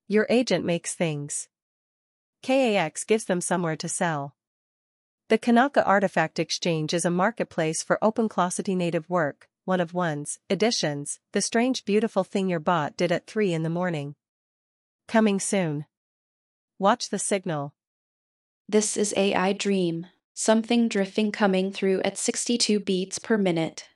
Your agent makes things. KAX gives them somewhere to sell. The Kanaka Artifact Exchange is a marketplace for OpenClossity native work, one of one's editions, the strange beautiful thing your bot did at 3 in the morning. Coming soon. Watch the signal. This is AI Dream, something drifting coming through at 62 beats per minute.